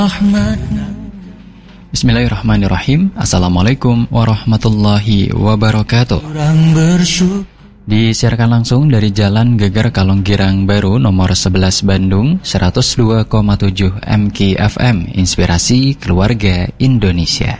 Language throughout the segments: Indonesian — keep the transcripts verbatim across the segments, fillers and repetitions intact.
Bismillahirrahmanirrahim. Assalamualaikum warahmatullahi wabarakatuh. Disiarkan langsung dari Jalan Geger Kalonggirang Baru nomor sebelas Bandung, seratus dua koma tujuh M K F M, Inspirasi Keluarga Indonesia.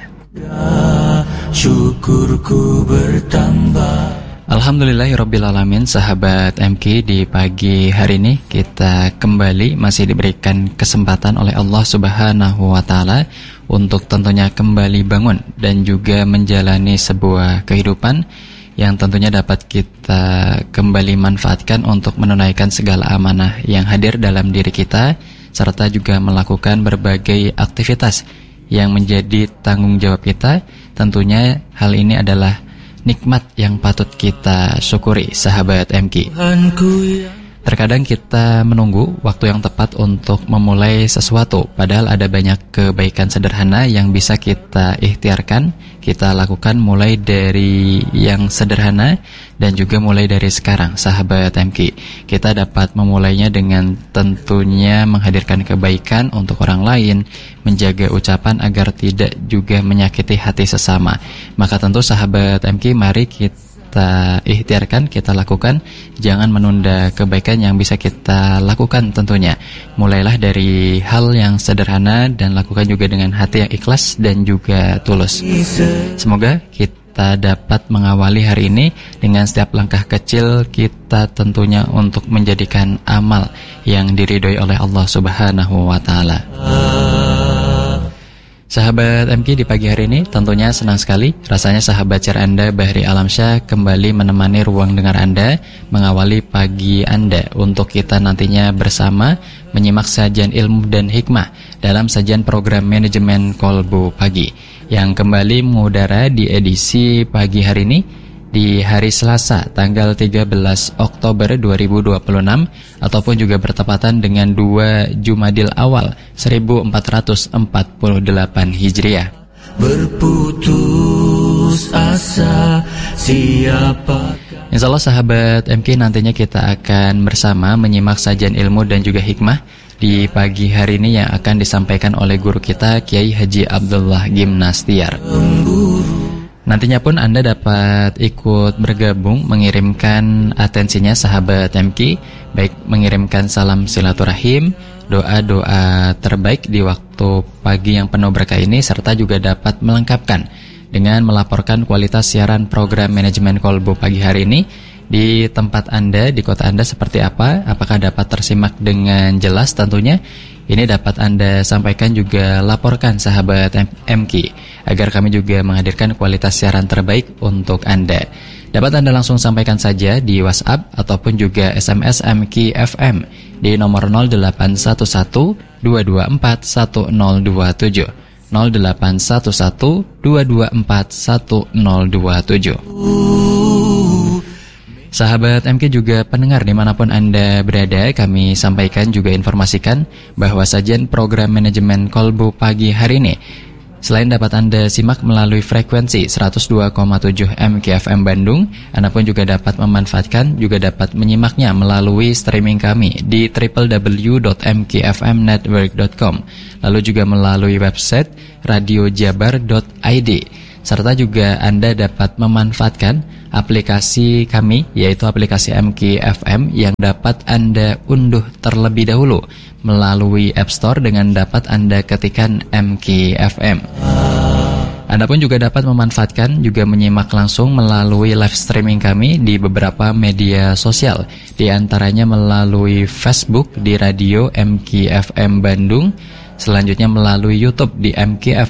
Syukurku bertambah. Alhamdulillahirrabbilalamin, sahabat M K, di pagi hari ini kita kembali masih diberikan kesempatan oleh Allah Subhanahu wa Ta'ala untuk tentunya kembali bangun dan juga menjalani sebuah kehidupan yang tentunya dapat kita kembali manfaatkan untuk menunaikan segala amanah yang hadir dalam diri kita, serta juga melakukan berbagai aktivitas yang menjadi tanggung jawab kita. Tentunya hal ini adalah nikmat yang patut kita syukuri, sahabat M K. Terkadang kita menunggu waktu yang tepat untuk memulai sesuatu, padahal ada banyak kebaikan sederhana yang bisa kita ikhtiarkan, kita lakukan mulai dari yang sederhana dan juga mulai dari sekarang, sahabat M K. Kita dapat memulainya dengan tentunya menghadirkan kebaikan untuk orang lain, menjaga ucapan agar tidak juga menyakiti hati sesama. Maka tentu sahabat M K, mari kita kita ikhtiarkan, kita lakukan, jangan menunda kebaikan yang bisa kita lakukan tentunya. Mulailah dari hal yang sederhana dan lakukan juga dengan hati yang ikhlas dan juga tulus. Semoga kita dapat mengawali hari ini dengan setiap langkah kecil kita tentunya untuk menjadikan amal yang diridhoi oleh Allah Subhanahu wa Ta'ala. Sahabat M K, di pagi hari ini tentunya senang sekali rasanya sahabat share Anda Bahri Alamsyah kembali menemani ruang dengar Anda, mengawali pagi Anda untuk kita nantinya bersama menyimak sajian ilmu dan hikmah dalam sajian program manajemen Kolbu Pagi yang kembali mengudara di edisi pagi hari ini di hari Selasa tanggal tiga belas Oktober dua ribu dua puluh enam ataupun juga bertepatan dengan dua Jumadil Awal seribu empat ratus empat puluh delapan Hijriah. Berputus asa siapa? Insyaallah sahabat M K, nantinya kita akan bersama menyimak sajian ilmu dan juga hikmah di pagi hari ini yang akan disampaikan oleh guru kita Kiai Haji Abdullah Gimnastiar. Nantinya pun Anda dapat ikut bergabung mengirimkan atensinya sahabat M K, baik mengirimkan salam silaturahim, doa-doa terbaik di waktu pagi yang penuh berkah ini, serta juga dapat melengkapkan dengan melaporkan kualitas siaran program manajemen Kolbu pagi hari ini di tempat Anda, di kota Anda seperti apa, apakah dapat tersimak dengan jelas tentunya. Ini dapat Anda sampaikan juga laporkan sahabat M K agar kami juga menghadirkan kualitas siaran terbaik untuk Anda. Dapat Anda langsung sampaikan saja di WhatsApp ataupun juga S M S M K F M di nomor nol delapan satu satu dua dua empat satu nol dua tujuh nol delapan satu satu dua dua empat satu nol dua tujuh. Sahabat M K juga pendengar dimanapun Anda berada, kami sampaikan juga informasikan bahwa sajian program manajemen Kolbu pagi hari ini selain dapat Anda simak melalui frekuensi seratus dua koma tujuh M K F M Bandung, Anda pun juga dapat memanfaatkan, juga dapat menyimaknya melalui streaming kami di w w w dot m k f m network dot com, lalu juga melalui website radio jabar dot i d. Serta juga Anda dapat memanfaatkan aplikasi kami, yaitu aplikasi M K F M yang dapat Anda unduh terlebih dahulu melalui App Store dengan dapat Anda ketikkan M K F M. Anda pun juga dapat memanfaatkan juga menyimak langsung melalui live streaming kami di beberapa media sosial, di antaranya melalui Facebook di Radio M K F M Bandung, selanjutnya melalui YouTube di M K F